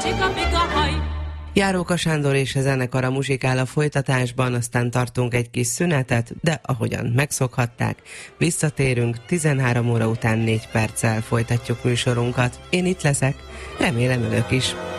Járóka Sándor és a zenekara muzsikál a folytatásban, aztán tartunk egy kis szünetet, de ahogyan megszokhatták, visszatérünk 13 óra után 4 perccel folytatjuk műsorunkat. Én itt leszek, remélem önök is.